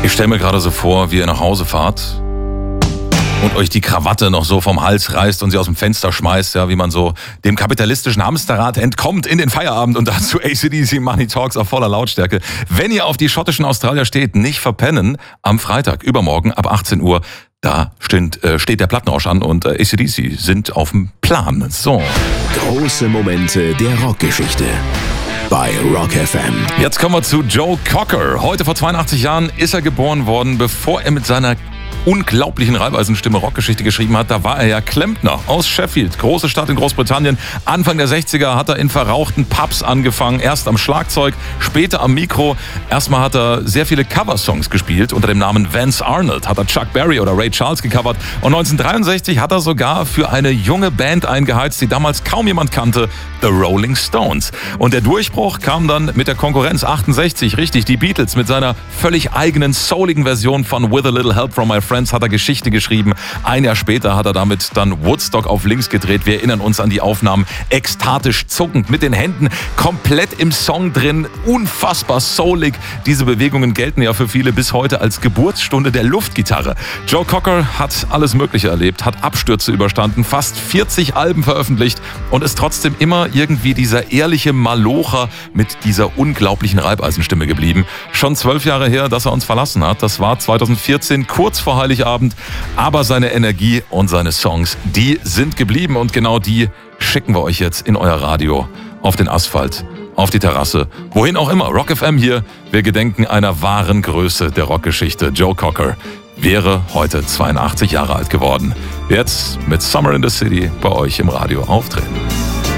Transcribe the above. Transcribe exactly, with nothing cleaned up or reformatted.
Ich stelle mir gerade so vor, wie ihr nach Hause fahrt und euch die Krawatte noch so vom Hals reißt und sie aus dem Fenster schmeißt, ja, wie man so dem kapitalistischen Hamsterrad entkommt in den Feierabend und dazu A C D C Money Talks auf voller Lautstärke. Wenn ihr auf die schottischen Australier steht, nicht verpennen, am Freitag, übermorgen ab achtzehn Uhr, da steht, äh, steht der Plattenrausch an und äh, A C D C sind auf dem Plan. So. Große Momente der Rockgeschichte bei Rock F M. Jetzt kommen wir zu Joe Cocker. Heute vor zweiundachtzig Jahren ist er geboren worden, bevor er mit seiner unglaublichen Reibeisenstimme Rockgeschichte geschrieben hat. Da war er ja Klempner aus Sheffield, große Stadt in Großbritannien. Anfang der sechziger hat er in verrauchten Pubs angefangen, erst am Schlagzeug, später am Mikro. Erstmal hat er sehr viele Coversongs gespielt. Unter dem Namen Vance Arnold hat er Chuck Berry oder Ray Charles gecovert. Und neunzehnhundertdreiundsechzig hat er sogar für eine junge Band eingeheizt, die damals kaum jemand kannte, The Rolling Stones. Und der Durchbruch kam dann mit der Konkurrenz. achtundsechzig, richtig, die Beatles mit seiner völlig eigenen, souligen Version von With a Little Help from My Friends hat er Geschichte geschrieben. Ein Jahr später hat er damit dann Woodstock auf links gedreht. Wir erinnern uns an die Aufnahmen. Ekstatisch zuckend, mit den Händen komplett im Song drin. Unfassbar soulig. Diese Bewegungen gelten ja für viele bis heute als Geburtsstunde der Luftgitarre. Joe Cocker hat alles Mögliche erlebt, hat Abstürze überstanden, fast vierzig Alben veröffentlicht und ist trotzdem immer irgendwie dieser ehrliche Malocher mit dieser unglaublichen Reibeisenstimme geblieben. Schon zwölf Jahre her, dass er uns verlassen hat. Das war zweitausendvierzehn, kurz vor Heiligabend. Aber seine Energie und seine Songs, die sind geblieben. Und genau die schicken wir euch jetzt in euer Radio, auf den Asphalt, auf die Terrasse, wohin auch immer. Rock F M hier. Wir gedenken einer wahren Größe der Rockgeschichte. Joe Cocker wäre heute zweiundachtzig Jahre alt geworden. Jetzt mit Summer in the City bei euch im Radio auftreten.